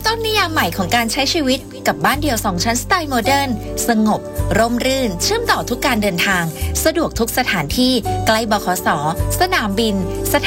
ต้นนิยามใหม่ของการใช้ชีวิตกับบ้านเดี่ยว2ชั้นสไตล์โมเดิร์นสงบร่มรื่นเชื่อมต่อทุกการเดินทางสะดวกทุกสถานที่ใกล้บขส.สนามบิน